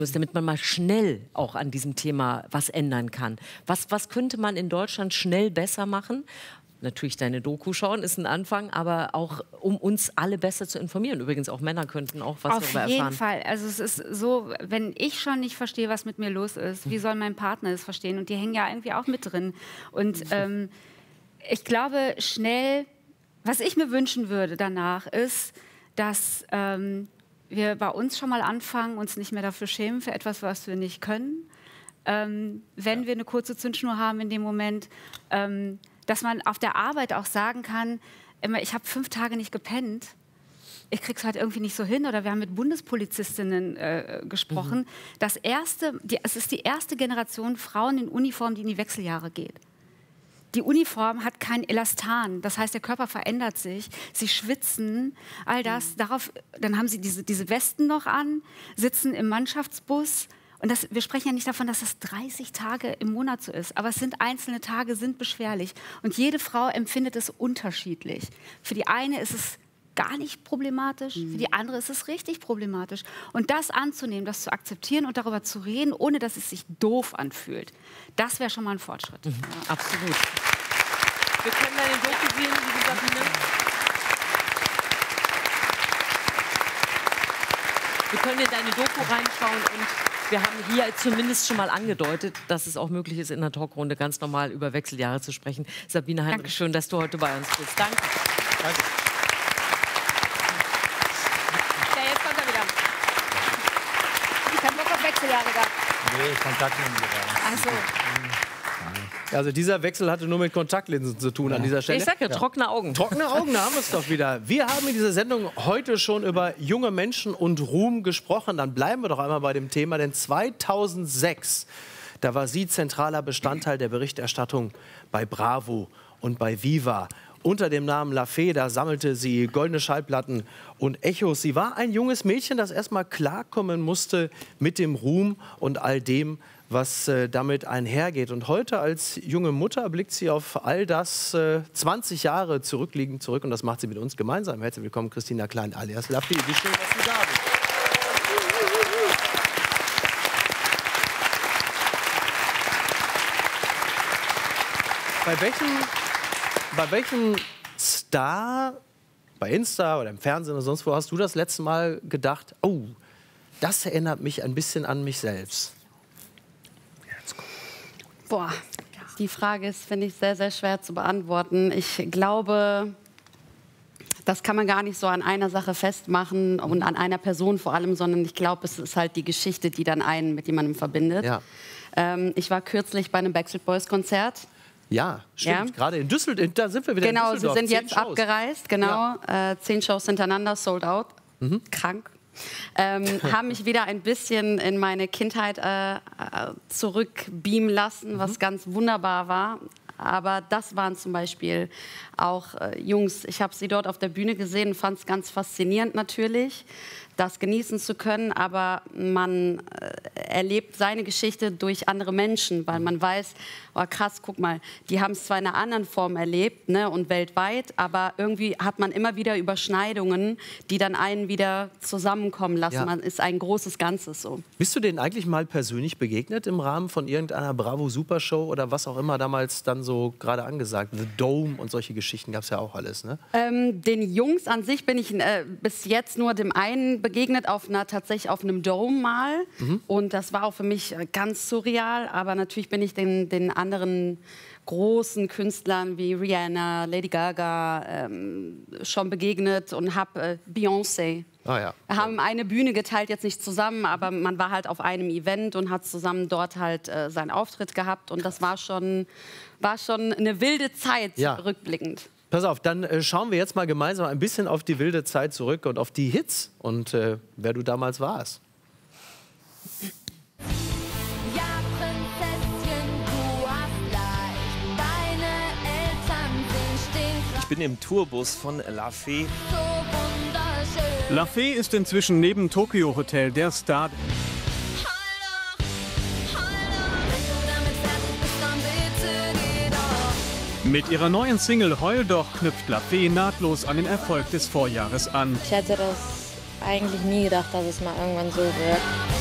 damit man mal schnell auch an diesem Thema was ändern kann. Was könnte man in Deutschland schnell besser machen? Natürlich deine Doku schauen ist ein Anfang, aber auch um uns alle besser zu informieren. Übrigens auch Männer könnten auch was darüber erfahren. Auf jeden Fall. Also es ist so, wenn ich schon nicht verstehe, was mit mir los ist, wie soll mein Partner es verstehen? Und die hängen ja irgendwie auch mit drin. Und ich glaube schnell, was ich mir wünschen würde danach ist, dass wir bei uns schon mal anfangen, uns nicht mehr dafür schämen, für etwas, was wir nicht können. Wenn wir eine kurze Zündschnur haben in dem Moment, dass man auf der Arbeit auch sagen kann, immer, ich habe 5 Tage nicht gepennt, ich krieg's halt irgendwie nicht so hin. Oder wir haben mit Bundespolizistinnen gesprochen. Es ist die erste Generation Frauen in Uniform, die in die Wechseljahre geht. Die Uniform hat kein Elastan, das heißt, der Körper verändert sich, sie schwitzen, all das. Dann haben sie diese Westen noch an, sitzen im Mannschaftsbus. Und wir sprechen ja nicht davon, dass das 30 Tage im Monat so ist, aber es sind einzelne Tage, sind beschwerlich. Und jede Frau empfindet es unterschiedlich. Für die eine ist es gar nicht problematisch, für die andere ist es richtig problematisch. Und das anzunehmen, das zu akzeptieren und darüber zu reden, ohne dass es sich doof anfühlt, das wäre schon mal ein Fortschritt. Ja. Absolut. Wir können deine Doku sehen, liebe Sabine. Wir können in deine Doku reinschauen und wir haben hier zumindest schon mal angedeutet, dass es auch möglich ist, in der Talkrunde ganz normal über Wechseljahre zu sprechen. Sabine Heinrich, schön, dass du heute bei uns bist. Danke. Danke. Ja, jetzt kommt er wieder. Ich habe Bock auf Wechseljahre gehabt. Nee, Kontaktlinsen. Also. Also dieser Wechsel hatte nur mit Kontaktlinsen zu tun an dieser Stelle. Ich sag ja, trockene Augen. Trockene Augen, da haben wir es doch wieder. Wir haben in dieser Sendung heute schon über junge Menschen und Ruhm gesprochen. Dann bleiben wir doch einmal bei dem Thema, denn 2006, da war sie zentraler Bestandteil der Berichterstattung bei Bravo und bei Viva. Unter dem Namen La Fee, da sammelte sie goldene Schallplatten und Echos. Sie war ein junges Mädchen, das erstmal klarkommen musste mit dem Ruhm und all dem, was damit einhergeht. Und heute als junge Mutter blickt sie auf all das 20 Jahre zurückliegend zurück. Und das macht sie mit uns gemeinsam. Herzlich willkommen, Christina Klein alias La Fee. Wie schön, dass du da bist. Bei welchem Star, bei Insta oder im Fernsehen oder sonst wo, hast du das letzte Mal gedacht, oh, das erinnert mich ein bisschen an mich selbst? Boah, die Frage ist, finde ich, sehr, sehr schwer zu beantworten. Ich glaube, das kann man gar nicht so an einer Sache festmachen und an einer Person vor allem, sondern ich glaube, es ist halt die Geschichte, die dann einen mit jemandem verbindet. Ja. Ich war kürzlich bei einem Backstreet Boys Konzert. Ja, stimmt. Ja. Gerade in Düsseldorf, da sind wir wieder in Düsseldorf. Genau, sie sind jetzt abgereist, genau. Ja. 10 Shows hintereinander, sold out. Krank. Haben mich wieder ein bisschen in meine Kindheit zurückbeamen lassen, was ganz wunderbar war. Aber das waren zum Beispiel auch Jungs, ich habe sie dort auf der Bühne gesehen und fand es ganz faszinierend natürlich, das genießen zu können, aber man erlebt seine Geschichte durch andere Menschen, weil man weiß, oh krass, guck mal, die haben es zwar in einer anderen Form erlebt, ne, und weltweit, aber irgendwie hat man immer wieder Überschneidungen, die dann einen wieder zusammenkommen lassen. Ja. Man ist ein großes Ganzes so. Bist du denen eigentlich mal persönlich begegnet im Rahmen von irgendeiner Bravo-Supershow oder was auch immer damals dann so gerade angesagt? The Dome und solche Geschichten gab es ja auch alles, ne? Den Jungs an sich bin ich bis jetzt nur dem einen begegnet, tatsächlich auf einem Dome mal. Und das war auch für mich ganz surreal. Aber natürlich bin ich den anderen großen Künstlern wie Rihanna, Lady Gaga schon begegnet und habe Beyoncé. Ah, ja. Wir haben eine Bühne geteilt, jetzt nicht zusammen, aber man war halt auf einem Event und hat zusammen dort halt seinen Auftritt gehabt. Und das war schon eine wilde Zeit, rückblickend. Pass auf, dann schauen wir jetzt mal gemeinsam ein bisschen auf die wilde Zeit zurück und auf die Hits und wer du damals warst. Ja, Prinzesschen, du hast leicht, deine Eltern sind stinkreich. Ich bin im Tourbus von La Fee. So wunderschön. La Fee ist inzwischen neben Tokyo Hotel der Star. Mit ihrer neuen Single Heul doch knüpft La Fee nahtlos an den Erfolg des Vorjahres an. Ich hätte das eigentlich nie gedacht, dass es mal irgendwann so wird.